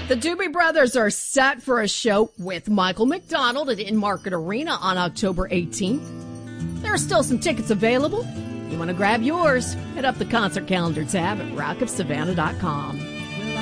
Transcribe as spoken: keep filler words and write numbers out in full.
The Doobie Brothers are set for a show with Michael McDonald at In-Market Arena on October eighteenth. There are still some tickets available. You want to grab yours? Hit up the concert calendar tab at rock of savannah dot com.